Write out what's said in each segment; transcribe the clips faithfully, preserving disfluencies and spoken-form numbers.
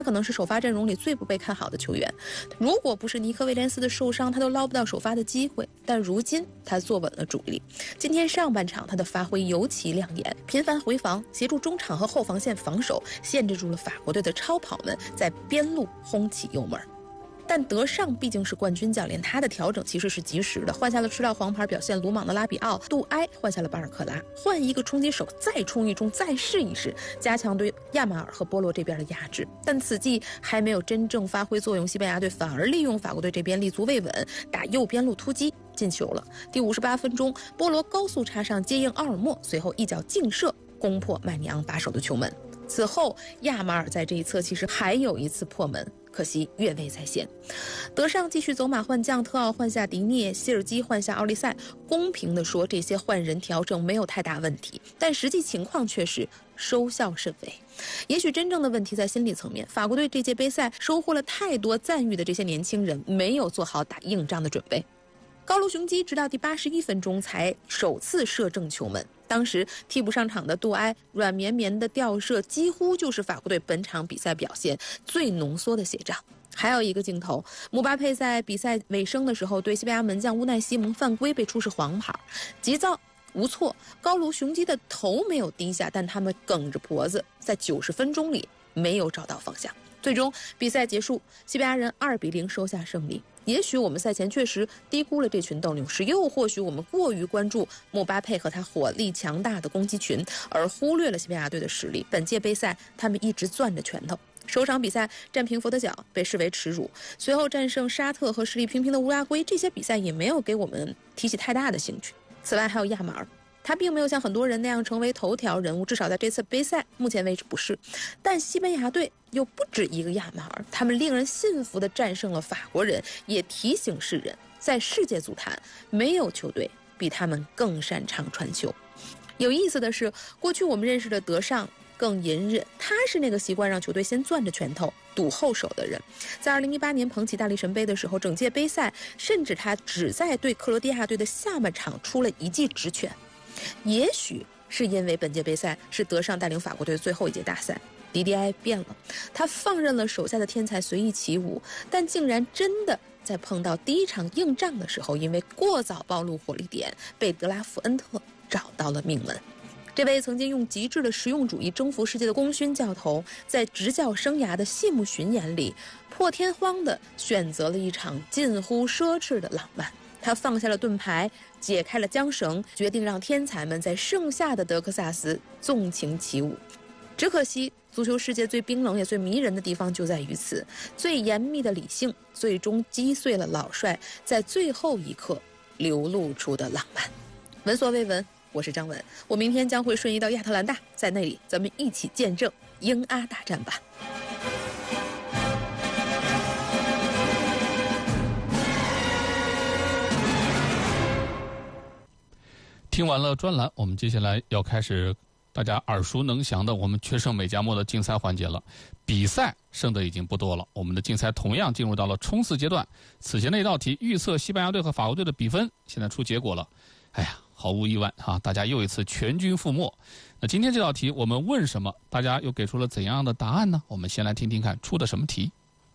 可能是首发阵容里最不被看好的球员。如果不是尼克威廉斯的受伤，他都捞不到首发的机会。但如今他坐稳了主力。今天上半场他的发挥尤其亮眼，频繁回防，协助中场和后防线防守，限制住了法国队的超跑们在边路轰起油门。但德尚毕竟是冠军教练，他的调整其实是及时的，换下了吃到黄牌表现鲁莽的拉比奥，杜埃换下了巴尔克拉，换一个冲击手，再冲一冲，再试一试，加强对亚马尔和波罗这边的压制。但此计还没有真正发挥作用，西班牙队反而利用法国队这边立足未稳，打右边路突击进球了。第五十八分钟，波罗高速插上接应奥尔莫，随后一脚劲射攻破麦尼昂把守的球门。此后亚马尔在这一侧其实还有一次破门，可惜越位在先。德尚继续走马换将，特奥换下迪涅，希尔基换下奥利塞。公平地说，这些换人调整没有太大问题，但实际情况却是收效甚微。也许真正的问题在心理层面，法国队这届杯赛收获了太多赞誉的这些年轻人没有做好打硬仗的准备。高卢雄鸡直到第八十一分钟才首次射正球门，当时替补上场的杜埃软绵绵的吊射几乎就是法国队本场比赛表现最浓缩的写照。还有一个镜头，姆巴佩在比赛尾声的时候对西班牙门将乌奈西蒙犯规被出示黄牌，急躁无措，高卢雄鸡的头没有低下，但他们梗着脖子在九十分钟里没有找到方向。最终比赛结束，西班牙人二比零收下胜利。也许我们赛前确实低估了这群斗牛士，又或许我们过于关注姆巴佩和他火力强大的攻击群，而忽略了西班牙队的实力。本届杯赛他们一直攥着拳头，首场比赛战平佛得角被视为耻辱，随后战胜沙特和实力平平的乌拉圭，这些比赛也没有给我们提起太大的兴趣。此外还有亚马尔，他并没有像很多人那样成为头条人物，至少在这次杯赛目前为止不是。但西班牙队又不止一个亚马尔，他们令人信服地战胜了法国人，也提醒世人，在世界足坛没有球队比他们更擅长传球。有意思的是，过去我们认识的德尚更隐忍，他是那个习惯让球队先攥着拳头堵后手的人。在二零一八年捧起大力神杯的时候，整届杯赛甚至他只在对克罗地亚队的下半场出了一记直拳。也许是因为本届杯赛是德尚带领法国队最后一届大赛，迪迪埃变了，他放任了手下的天才随意起舞，但竟然真的在碰到第一场硬仗的时候，因为过早暴露火力点，被德拉夫恩特找到了命门。这位曾经用极致的实用主义征服世界的功勋教头，在执教生涯的谢幕巡演里，破天荒地选择了一场近乎奢侈的浪漫。他放下了盾牌，解开了缰绳，决定让天才们在盛夏的德克萨斯纵情起舞。只可惜，足球世界最冰冷也最迷人的地方就在于此，最严密的理性最终击碎了老帅在最后一刻流露出的浪漫。闻所未闻，我是张文，我明天将会瞬移到亚特兰大，在那里咱们一起见证英阿大战吧。 听完了专栏，我们接下来要开始大家耳熟能详的我们全胜美加墨的竞赛环节了。比赛剩的已经不多了，我们的竞赛同样进入到了冲刺阶段。此前的一道题预测西班牙队和法国队的比分，现在出结果了。哎呀，毫无意外哈、啊，大家又一次全军覆没。那今天这道题我们问什么，大家又给出了怎样的答案呢？我们先来听听看出的什么题。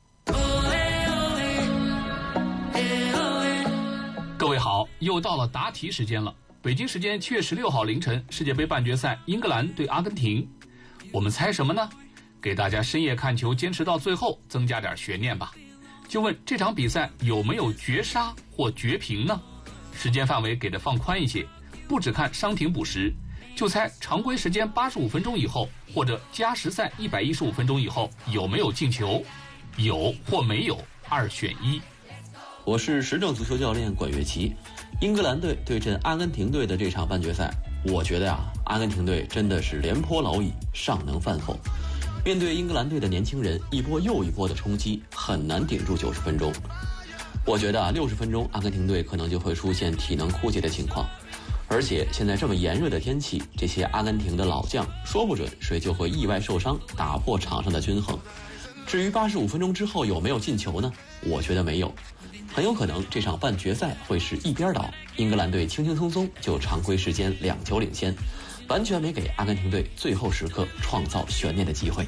各位好，又到了答题时间了。北京时间七月十六号凌晨，世界杯半决赛英格兰对阿根廷，我们猜什么呢？给大家深夜看球坚持到最后增加点悬念吧。就问这场比赛有没有绝杀或绝平呢？时间范围给的放宽一些，不只看伤停补时，就猜常规时间八十五分钟以后或者加时赛一百一十五分钟以后有没有进球，有或没有，二选一。 我是时政足球教练管乐琪。英格兰队对阵阿根廷队的这场半决赛，我觉得呀、啊，阿根廷队真的是廉颇老矣，尚能饭后。面对英格兰队的年轻人一波又一波的冲击，很难顶住九十分钟。我觉得啊，六十分钟阿根廷队可能就会出现体能枯竭的情况。而且现在这么炎热的天气，这些阿根廷的老将说不准谁就会意外受伤，打破场上的均衡。至于八十五分钟之后有没有进球呢？我觉得没有。很有可能这场半决赛会是一边倒，英格兰队轻轻松松就常规时间两球领先，完全没给阿根廷队最后时刻创造悬念的机会。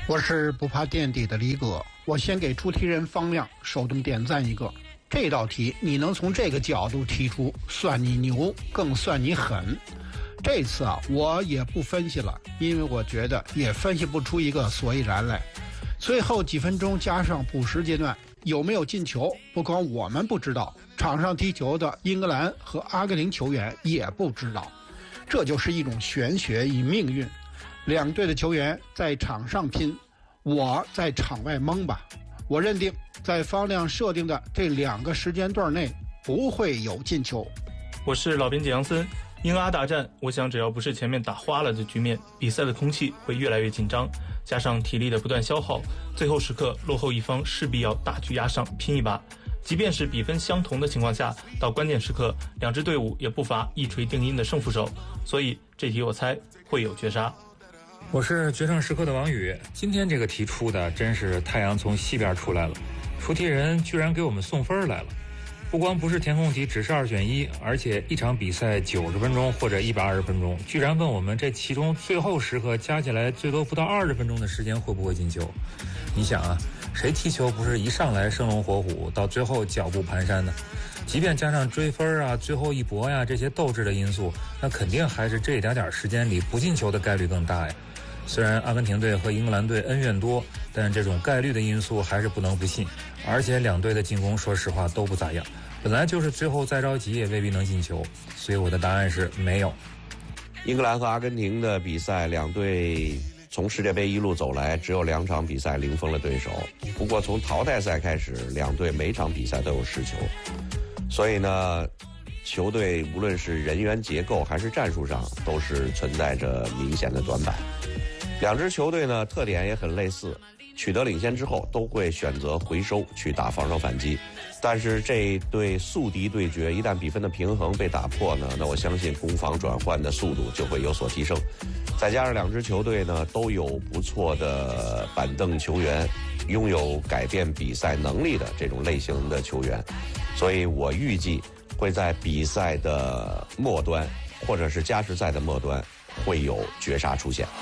我是不怕垫底的李哥，我先给出题人方亮手动点赞一个。这道题你能从这个角度提出，算你牛，更算你狠。这次啊，我也不分析了，因为我觉得也分析不出一个所以然来。最后几分钟加上补时阶段，有没有进球，不光我们不知道，场上踢球的英格兰和阿根廷球员也不知道。这就是一种玄学与命运。两队的球员在场上拼，我在场外蒙吧。我认定在方亮设定的这两个时间段内不会有进球。 我是老编辑杨森。英阿大战，我想只要不是前面打花了的局面，比赛的空气会越来越紧张，加上体力的不断消耗，最后时刻落后一方势必要大局压上拼一把。即便是比分相同的情况下，到关键时刻两支队伍也不乏一锤定音的胜负手，所以这题我猜会有绝杀。 我是决胜时刻的王宇。今天这个题出的真是太阳从西边出来了，出题人居然给我们送分来了。不光不是填空题，只是二选一，而且一场比赛九十分钟或者一百二十分钟，居然问我们这其中最后时刻加起来最多不到二十分钟的时间会不会进球？你想啊，谁踢球不是一上来生龙活虎，到最后脚步蹒跚呢？即便加上追分啊、最后一搏呀这些斗志的因素，那肯定还是这一点点时间里不进球的概率更大呀。虽然阿根廷队和英格兰队恩怨多，但这种概率的因素还是不能不信。而且两队的进攻说实话都不咋样，本来就是最后再着急也未必能进球，所以我的答案是没有。 英格兰和阿根廷的比赛，两队从世界杯一路走来，只有两场比赛零封了对手。不过从淘汰赛开始，两队每场比赛都有失球，所以呢，球队无论是人员结构还是战术上，都是存在着明显的短板。两支球队呢，特点也很类似，取得领先之后都会选择回收去打防守反击。但是这对宿敌对决，一旦比分的平衡被打破呢，那我相信攻防转换的速度就会有所提升。再加上两支球队呢都有不错的板凳球员，拥有改变比赛能力的这种类型的球员，所以我预计会在比赛的末端或者是加时赛的末端会有绝杀出现。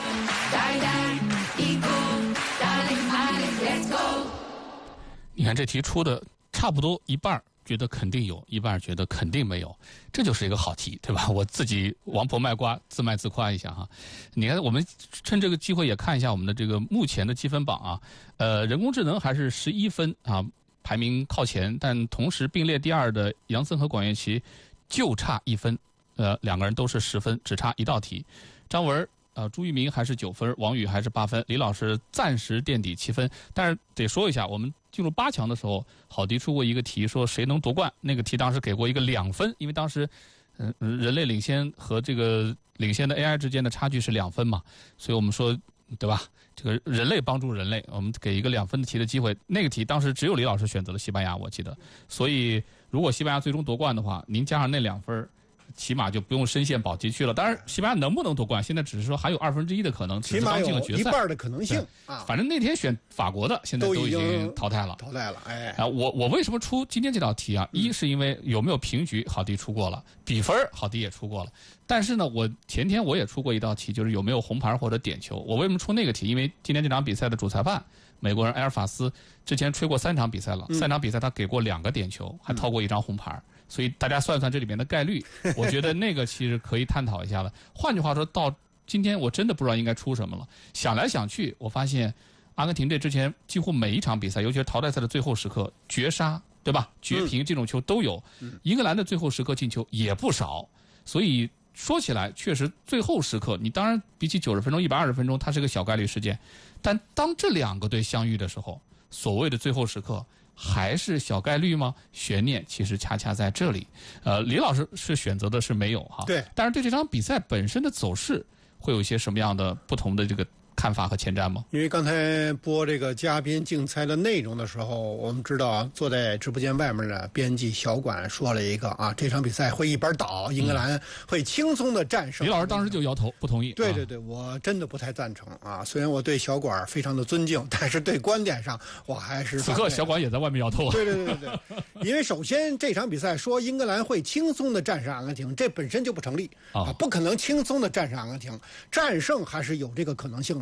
你看这题出的差不多一半觉得肯定有，一半觉得肯定没有，这就是一个好题，对吧？我自己王婆卖瓜，自卖自夸一下哈。你看，我们趁这个机会也看一下我们的这个目前的积分榜啊。呃，人工智能还是十一分啊，排名靠前，但同时并列第二的杨森和管乐琪就差一分，呃，两个人都是十分，只差一道题。张文。呃，朱一鸣还是九分，王宇还是八分，李老师暂时垫底七分。但是得说一下，我们进入八强的时候，郝迪出过一个题，说谁能夺冠？那个题当时给过一个两分，因为当时，嗯、呃，人类领先和这个领先的 A I 之间的差距是两分嘛，所以我们说，对吧？这个人类帮助人类，我们给一个两分的题的机会。那个题当时只有李老师选择了西班牙，我记得。所以如果西班牙最终夺冠的话，您加上那两分。起码就不用深陷保级区了。当然，西班牙能不能夺冠，现在只是说还有二分之一的可能， 起码有一半的可能性啊。反正那天选法国的，现在都已经淘汰了。 淘汰了，哎。 啊，我我为什么出今天这道题啊？嗯、一是因为有没有平局，郝迪出过了；比分，郝迪也出过了。但是呢，我前天我也出过一道题，就是有没有红牌或者点球。我为什么出那个题？因为今天这场比赛的主裁判美国人埃尔法斯之前吹过三场比赛了，嗯、三场比赛他给过两个点球，还掏过一张红牌。嗯所以大家算算这里面的概率，我觉得那个其实可以探讨一下了。换句话说，到今天我真的不知道应该出什么了。想来想去，我发现阿根廷队之前几乎每一场比赛，尤其是淘汰赛的最后时刻绝杀，对吧？绝平这种球都有。英格兰的最后时刻进球也不少，所以说起来确实最后时刻，你当然比起九十分钟、一百二十分钟，它是个小概率事件。但当这两个队相遇的时候，所谓的最后时刻。还是小概率吗？悬念其实恰恰在这里。呃，李老师是选择的是没有哈， 对。 但是对这场比赛本身的走势会有一些什么样的不同的这个看法和前瞻吗？ 因为刚才播这个嘉宾竞猜的内容的时候，我们知道啊，坐在直播间外面的编辑小管说了一个啊，这场比赛会一边倒，英格兰会轻松的战胜。 李老师当时就摇头不同意。 对对对，啊、我真的不太赞成啊。虽然我对小管非常的尊敬，但是对观点上我还是此刻小管也在外面摇头、啊。 对对对对对，因为首先这场比赛说英格兰会轻松的战胜阿根廷，这本身就不成立啊，不可能轻松的战胜阿根廷，战胜还是有这个可能性的。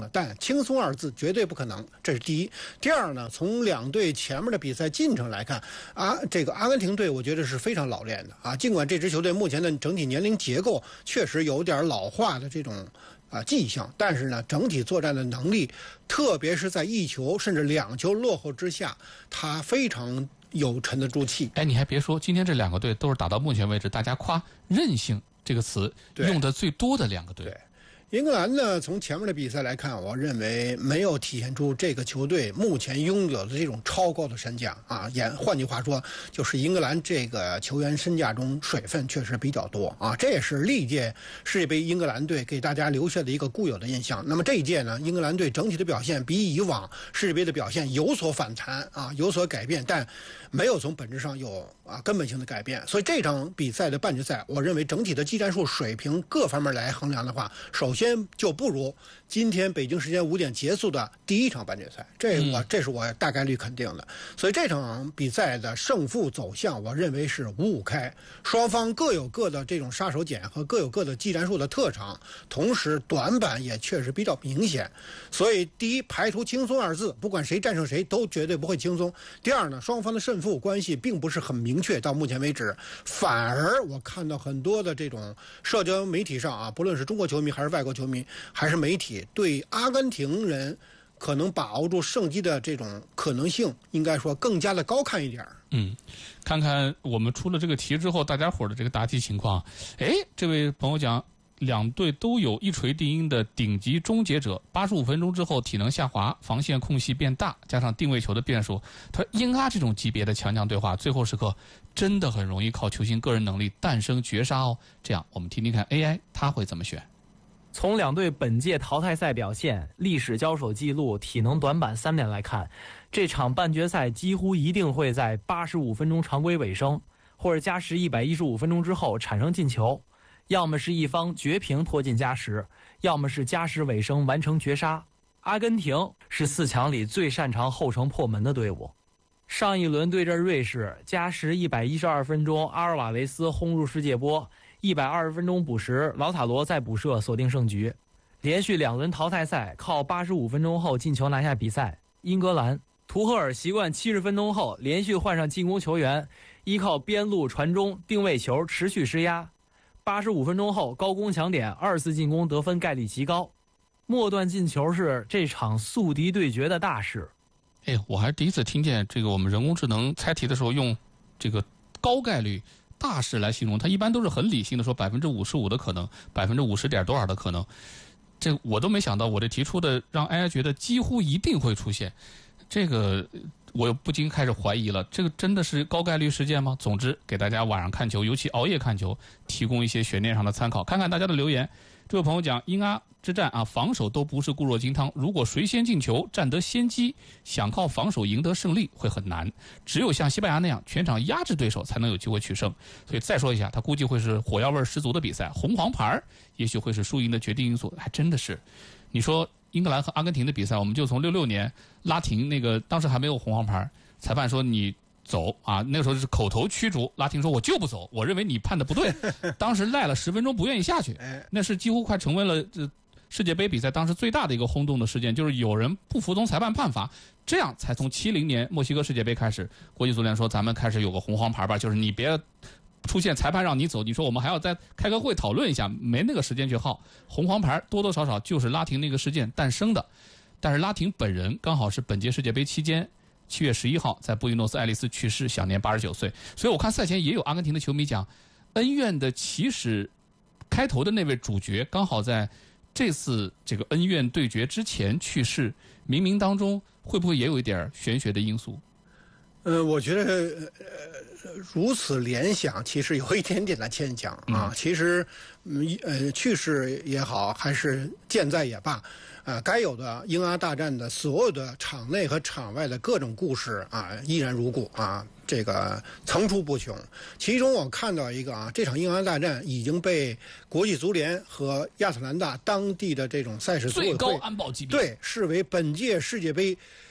了，但轻松二字绝对不可能，这是第一。第二呢，从两队前面的比赛进程来看，啊，这个阿根廷队我觉得是非常老练的啊，尽管这支球队目前的整体年龄结构确实有点老化的这种啊迹象，但是呢，整体作战的能力，特别是在一球甚至两球落后之下，他非常有沉得住气。 哎，你还别说，今天这两个队都是打到目前为止大家夸韧性这个词用的最多的两个队。 对，英格兰呢，从前面的比赛来看，我认为没有体现出这个球队目前拥有的这种超高的身价啊。也换句话说，就是英格兰这个球员身价中水分确实比较多啊。这也是历届世界杯英格兰队给大家留下的一个固有的印象。那么这一届呢，英格兰队整体的表现比以往世界杯的表现有所反弹啊，有所改变，但没有从本质上有啊根本性的改变。所以这场比赛的半决赛，我认为整体的技战术水平各方面来衡量的话，首先就不如今天北京时间五点结束的第一场半决赛，这我这是我大概率肯定的。所以这场比赛的胜负走向，我认为是五五开，双方各有各的这种杀手锏和各有各的技战术的特长，同时短板也确实比较明显。所以第一，排除轻松二字，不管谁战胜谁都绝对不会轻松。第二呢，双方的胜负关系并不是很明确，到目前为止，反而我看到很多的这种社交媒体上啊，不论是中国球迷还是外国球迷还是媒体，对阿根廷人可能把握住胜机的这种可能性，应该说更加的高看一点。 嗯，看看我们出了这个题之后，大家伙的这个答题情况。哎，这位朋友讲，两队都有一锤定音的顶级终结者，八十五分钟之后体能下滑，防线空隙变大，加上定位球的变数，他说英阿这种级别的强强对话，最后时刻真的很容易靠球星个人能力诞生绝杀哦。这样，我们听听看 A I 他会怎么选。 从两队本届淘汰赛表现、历史交手记录、体能短板三点来看，这场半决赛几乎一定会在八十五分钟常规尾声，或者加时一百一十五分钟之后产生进球，要么是一方绝平拖进加时，要么是加时尾声完成绝杀。阿根廷是四强里最擅长后程破门的队伍。上一轮对阵瑞士，加时一百一十二分钟，阿尔瓦雷斯轰入世界波。一百二十分钟补时，劳塔罗再补射锁定胜局。连续两轮淘汰赛靠八十五分钟后进球拿下比赛。英格兰图赫尔习惯七十分钟后连续换上进攻球员，依靠边路传中、定位球持续施压。八十五分钟后高攻抢点，二次进攻得分概率极高。末段进球是这场宿敌对决的大事。 哎，我还是第一次听见这个我们人工智能猜题的时候用这个高概率大事来形容，它一般都是很理性的说百分之五十五的可能，百分之五十点多少的可能。这我都没想到，我这提出的让 A I 觉得几乎一定会出现，这个我又不禁开始怀疑了，这个真的是高概率事件吗？总之，给大家晚上看球，尤其熬夜看球，提供一些悬念上的参考。看看大家的留言。这位朋友讲，英阿之战啊，防守都不是固若金汤，如果谁先进球，占得先机，想靠防守赢得胜利会很难。只有像西班牙那样全场压制对手，才能有机会取胜。所以再说一下，他估计会是火药味十足的比赛，红黄牌也许会是输赢的决定因素。还真的是，你说英格兰和阿根廷的比赛，我们就从六六年拉廷那个当时还没有红黄牌，裁判说你走啊，那个时候是口头驱逐，拉廷说我就不走，我认为你判的不对，当时赖了十分钟不愿意下去，那是几乎快成为了这世界杯比赛当时最大的一个轰动的事件，就是有人不服从裁判判罚，这样才从七零年墨西哥世界杯开始，国际足联说咱们开始有个红黄牌吧，就是你别出现裁判让你走，你说我们还要再开个会讨论一下，没那个时间去耗。红黄牌多多少少就是拉廷那个事件诞生的，但是拉廷本人刚好是本届世界杯期间七月十一号在布宜诺斯艾利斯去世，享年八十九岁。所以我看赛前也有阿根廷的球迷讲，恩怨的起始开头的那位主角刚好在这次这个恩怨对决之前去世，冥冥当中会不会也有一点玄学的因素？ 呃，我觉得呃如此联想其实有一点点的牵强啊。嗯、其实，嗯呃，去世也好，还是健在也罢，呃，该有的英阿大战的所有的场内和场外的各种故事啊，依然如故啊，这个层出不穷。其中我看到一个啊，这场英阿大战已经被国际足联和亚特兰大当地的这种赛事组委会最高安保级别对视为本届世界杯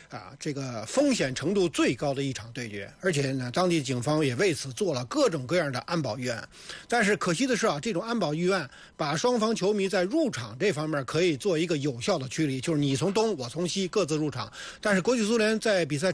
啊这个风险程度最高的一场对决，而且呢，当地警方也为此做了各种各样的安保预案。但是可惜的是啊，这种安保预案把双方球迷在入场这方面可以做一个有效的驱离，就是你从东我从西各自入场。但是国际足联在比赛